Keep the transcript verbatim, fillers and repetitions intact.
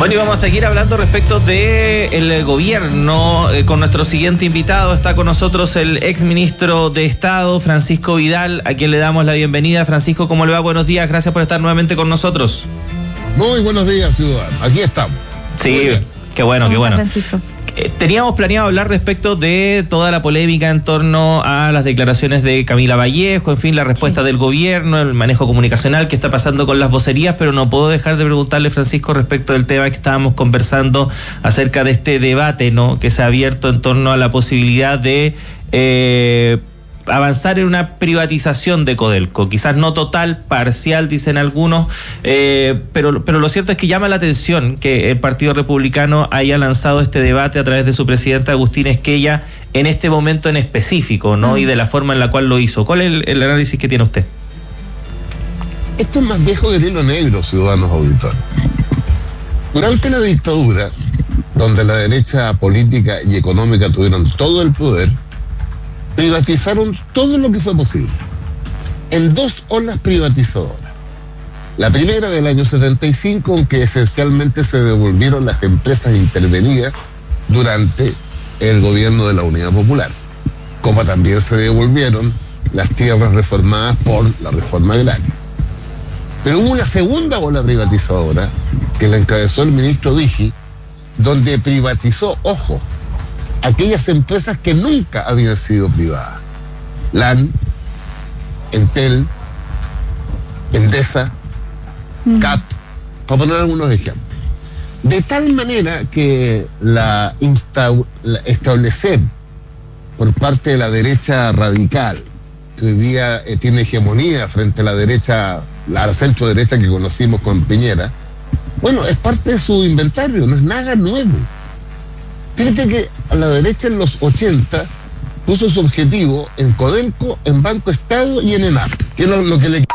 Bueno, y vamos a seguir hablando respecto del gobierno eh, con nuestro siguiente invitado. Está con nosotros el exministro de Estado, Francisco Vidal, a quien le damos la bienvenida. Francisco, ¿cómo le va? Buenos días, gracias por estar nuevamente con nosotros. Muy buenos días, ciudadano. Aquí estamos. Sí, qué bueno, qué bueno. Francisco. Teníamos planeado hablar respecto de toda la polémica en torno a las declaraciones de Camila Vallejo, en fin, la respuesta sí. del gobierno, el manejo comunicacional que está pasando con las vocerías, pero no puedo dejar de preguntarle, Francisco, respecto del tema que estábamos conversando acerca de este debate, ¿no?, que se ha abierto en torno a la posibilidad de eh, avanzar en una privatización de Codelco, quizás no total, parcial, dicen algunos, eh, pero, pero lo cierto es que llama la atención que el Partido Republicano haya lanzado este debate a través de su presidente Agustín Esquella en este momento en específico, ¿no? Mm. Y de la forma en la cual lo hizo. ¿Cuál es el, el análisis que tiene usted? Esto es más viejo que el hilo negro, ciudadanos auditores. Durante la dictadura, donde la derecha política y económica tuvieron todo el poder, privatizaron todo lo que fue posible, en dos olas privatizadoras. La primera del año setenta y cinco, en que esencialmente se devolvieron las empresas intervenidas durante el gobierno de la Unidad Popular, como también se devolvieron las tierras reformadas por la reforma agraria. Pero hubo una segunda ola privatizadora, que la encabezó el ministro Viggi, donde privatizó, ojo, aquellas empresas que nunca habían sido privadas. LAN, Entel, Endesa, mm. C A P, para poner algunos ejemplos. De tal manera que la, insta- la establecer por parte de la derecha radical, que hoy día eh, tiene hegemonía frente a la derecha, la centro derecha que conocimos con Piñera, bueno, es parte de su inventario, no es nada nuevo. Fíjate que a la derecha en los ochenta puso su objetivo en Codelco, en Banco Estado y en ENAP, que es lo, lo que le